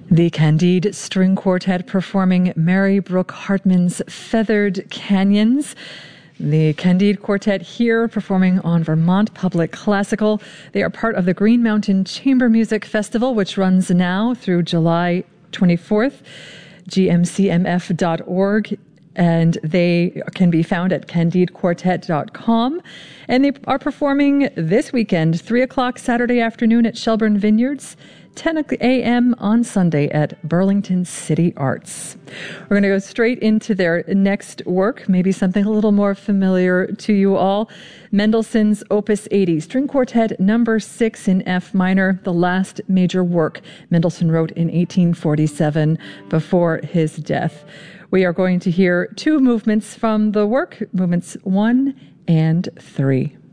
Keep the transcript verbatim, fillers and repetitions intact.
The Candide String Quartet performing Mary Brooke Hartman's Feathered Canyons. The Candide Quartet here performing on Vermont Public Classical. They are part of the Green Mountain Chamber Music Festival, which runs now through July twenty-fourth, G M C M F dot org. And they can be found at candide quartet dot com. And they are performing this weekend, three o'clock Saturday afternoon at Shelburne Vineyards, ten a.m. on Sunday at Burlington City Arts. We're going to go straight into their next work, maybe something a little more familiar to you all. Mendelssohn's Opus eighty, String Quartet number six in F minor, the last major work Mendelssohn wrote in eighteen forty-seven before his death. We are going to hear two movements from the work, movements one and three.